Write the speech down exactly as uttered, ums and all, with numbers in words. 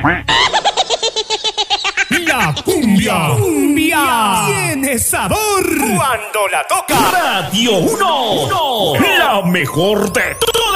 La cumbia, cumbia tiene sabor cuando la toca Radio uno, la mejor de todas.